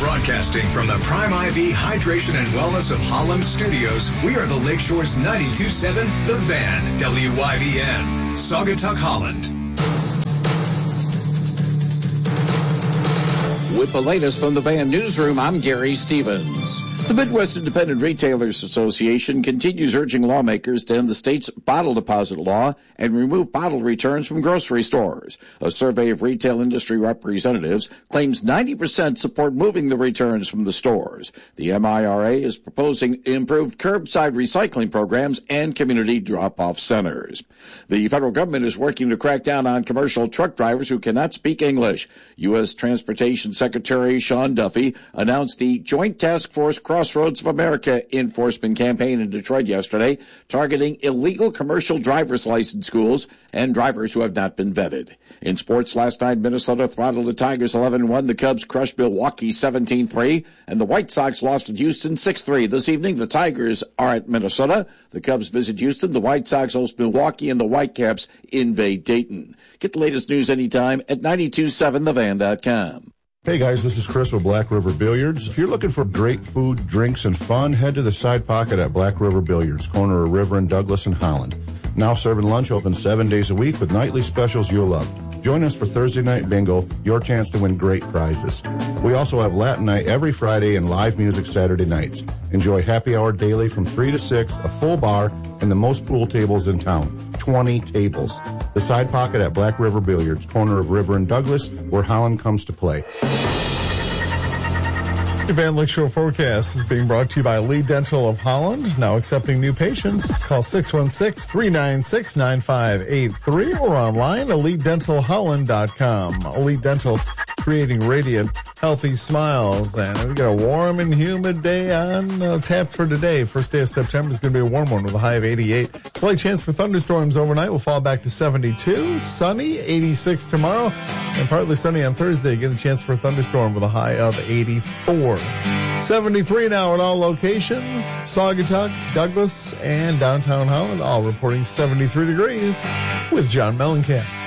Broadcasting from the Prime IV Hydration and Wellness of Holland studios, we are the Lakeshore's 92.7 The Van, WYVN, Saugatuck, Holland. With the latest from the Van Newsroom, I'm Gary Stevens. The Midwest Independent Retailers Association continues urging lawmakers to end the state's bottle deposit law and remove bottle returns from grocery stores. A survey of retail industry representatives claims 90% support moving the returns from the stores. The MIRA is proposing improved curbside recycling programs and community drop-off centers. The federal government is working to crack down on commercial truck drivers who cannot speak English. U.S. Transportation Secretary Sean Duffy announced the Joint Task Force Crossroads of America enforcement campaign in Detroit yesterday, targeting illegal commercial driver's license schools and drivers who have not been vetted. In sports last night, Minnesota throttled the Tigers 11-1. The Cubs crushed Milwaukee 17-3, and the White Sox lost at Houston 6-3. This evening, the Tigers are at Minnesota. The Cubs visit Houston. The White Sox host Milwaukee, and the Whitecaps invade Dayton. Get the latest news anytime at 927thevan.com. Hey guys, this is Chris with Black River Billiards. If you're looking for great food, drinks, and fun, head to the Side Pocket at Black River Billiards, corner of River and Douglas in Holland. Now serving lunch, open 7 days a week with nightly specials you'll love. Join us for Thursday night bingo, your chance to win great prizes. We also have Latin night every Friday and live music Saturday nights. Enjoy happy hour daily from 3 to 6, a full bar, and the most pool tables in town, 20 tables. The Side Pocket at Black River Billiards, corner of River and Douglas, where Holland comes to play. The Van Lakeshore forecast is being brought to you by Lee Dental of Holland, now accepting new patients. Call 616-396-9583 or online at EliteDentalHolland.com. Elite Dental, creating radiant, healthy smiles. And we got a warm and humid day on tap for today. First day of September is going to be a warm one with a high of 88. Slight chance for thunderstorms overnight. We'll fall back to 72. Sunny, 86 tomorrow. And partly sunny on Thursday. Get a chance for a thunderstorm with a high of 84. 73 now at all locations. Saugatuck, Douglas, and downtown Holland, all reporting 73 degrees with John Mellencamp.